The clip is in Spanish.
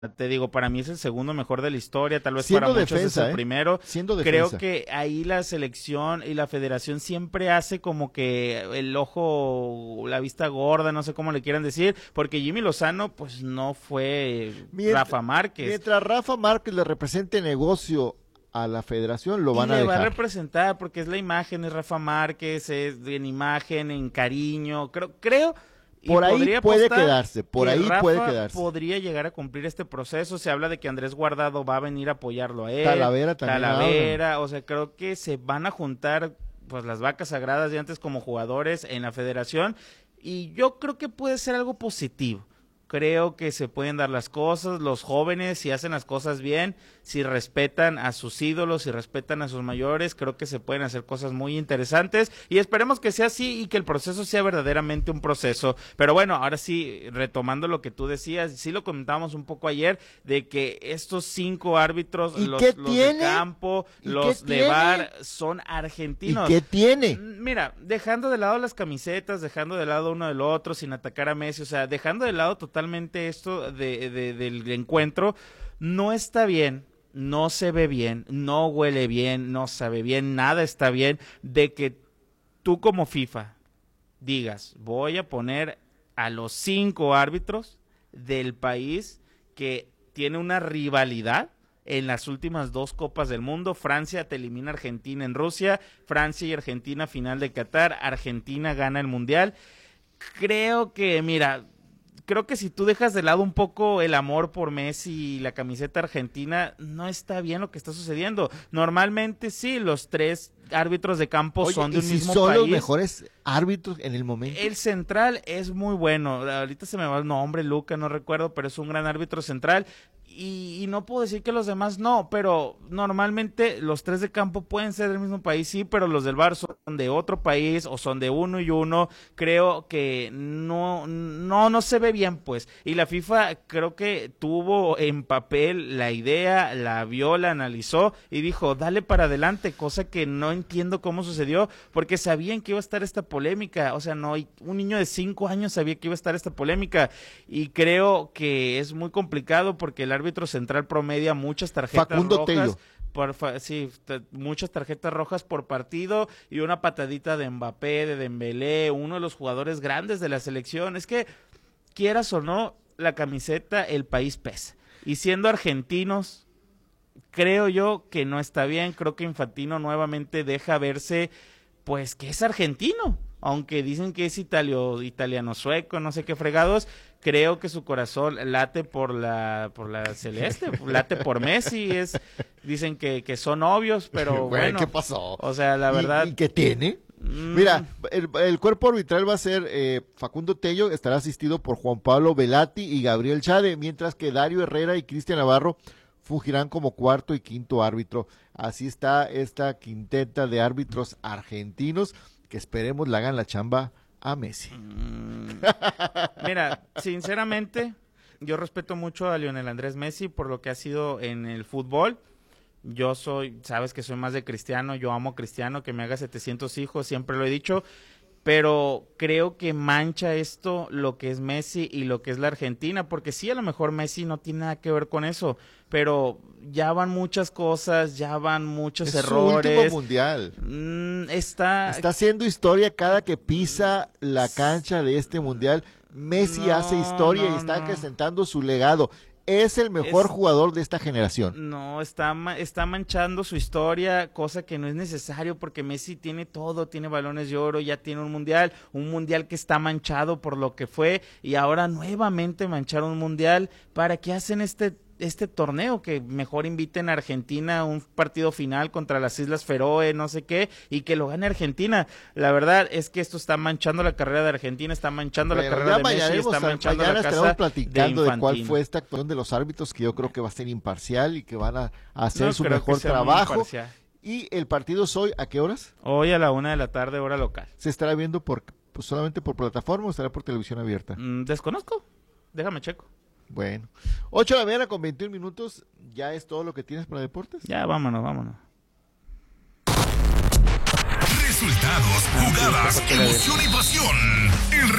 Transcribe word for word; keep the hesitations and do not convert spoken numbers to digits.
te digo, para mí es el segundo mejor de la historia, tal vez siendo para muchos defensa, es el ¿eh? primero. Siendo Creo defensa. que ahí la selección y la federación siempre hace como que el ojo, la vista gorda, no sé cómo le quieran decir, porque Jimmy Lozano pues no fue Mientras, Rafa Márquez. Mientras Rafa Márquez le represente negocio a la federación, lo van y a le dejar. va a representar porque es la imagen, es Rafa Márquez, es en imagen, en cariño, creo, creo Por ahí puede quedarse, por ahí Rafa puede quedarse. podría llegar a cumplir este proceso. Se habla de que Andrés Guardado va a venir a apoyarlo a él. Talavera también. Talavera, o sea, creo que se van a juntar pues las vacas sagradas de antes como jugadores en la federación y yo creo que puede ser algo positivo. Creo que se pueden dar las cosas, los jóvenes si hacen las cosas bien, si respetan a sus ídolos, si respetan a sus mayores, creo que se pueden hacer cosas muy interesantes y esperemos que sea así y que el proceso sea verdaderamente un proceso. Pero bueno, ahora sí, retomando lo que tú decías, sí lo comentábamos un poco ayer, de que estos cinco árbitros, los, los de campo, los de V A R, son argentinos. ¿Y qué tiene? Mira, dejando de lado las camisetas, dejando de lado uno del otro, sin atacar a Messi, o sea, dejando de lado totalmente esto de, de, del encuentro, no está bien, no se ve bien, no huele bien, no sabe bien, nada está bien de que tú como FIFA digas, voy a poner a los cinco árbitros del país que tiene una rivalidad en las últimas dos Copas del Mundo. Francia te elimina a Argentina en Rusia, Francia y Argentina final de Qatar, Argentina gana el Mundial. Creo que, mira, creo que si tú dejas de lado un poco el amor por Messi y la camiseta argentina, no está bien lo que está sucediendo. Normalmente sí, los tres árbitros de campo Oye, son de un si mismo son país. Los mejores árbitros en el momento. El central es muy bueno. Ahorita se me va el nombre, Luca, no recuerdo, pero es un gran árbitro central. Y, y no puedo decir que los demás no, pero normalmente los tres de campo pueden ser del mismo país, sí, pero los del V A R son de otro país o son de uno y uno. Creo que no, no, no se ve bien, pues. Y la FIFA creo que tuvo en papel la idea, la vio, la analizó y dijo, dale para adelante, cosa que no entiendo cómo sucedió, porque sabían que iba a estar esta polémica. O sea, no, un niño de cinco años sabía que iba a estar esta polémica y creo que es muy complicado porque el árbitro central promedia muchas tarjetas Facundo rojas. Tello. Por, sí, t- muchas tarjetas rojas por partido y una patadita de Mbappé, de Dembélé, uno de los jugadores grandes de la selección. Es que, quieras o no, la camiseta, el país pesa. Y siendo argentinos, creo yo que no está bien. Creo que Infantino nuevamente deja verse, pues, que es argentino. Aunque dicen que es italio, italiano-sueco, no sé qué fregados, creo que su corazón late por la por la celeste, late por Messi. Es, dicen que, que son obvios, pero bueno. ¿Qué pasó? O sea, la verdad. ¿Y, y qué tiene? Mm. Mira, el, el cuerpo arbitral va a ser eh, Facundo Tello, estará asistido por Juan Pablo Velati y Gabriel Chade, mientras que Dario Herrera y Cristian Navarro fungirán como cuarto y quinto árbitro. Así está esta quinteta de árbitros argentinos que esperemos le hagan la chamba a Messi. Mm. Mira, sinceramente, yo respeto mucho a Lionel Andrés Messi por lo que ha sido en el fútbol. Yo soy, sabes que soy más de Cristiano, yo amo a Cristiano, que me haga setecientos hijos, siempre lo he dicho, pero creo que mancha esto lo que es Messi y lo que es la Argentina, porque sí, a lo mejor Messi no tiene nada que ver con eso, pero ya van muchas cosas, ya van muchos es errores. Su último mundial. Mm, está... está haciendo historia cada que pisa la cancha de este mundial. Messi no, hace historia no, y está no. acrecentando su legado. Es el mejor Es, jugador de esta generación. No, está, está manchando su historia, cosa que no es necesario porque Messi tiene todo, tiene balones de oro, ya tiene un mundial, un mundial que está manchado por lo que fue y ahora nuevamente manchar un mundial. ¿Para qué hacen este este torneo? Que mejor inviten a Argentina a un partido final contra las Islas Feroe, no sé qué, y que lo gane Argentina. La verdad es que esto está manchando la carrera de Argentina, está manchando Pero la carrera de Messi, está a, manchando la casa estaremos platicando de, de cuál fue esta actuación de los árbitros, que yo creo que va a ser imparcial y que van a, a hacer no su creo mejor que sea trabajo. Y el partido es hoy, ¿a qué horas? Hoy a la una de la tarde, hora local. ¿Se estará viendo por pues, solamente por plataforma o estará por televisión abierta? Mm, desconozco, déjame checo. Bueno, ocho de la mañana con veintiún minutos, ¿ya es todo lo que tienes para deportes? Ya, vámonos, vámonos. Resultados, jugadas, emoción y pasión. El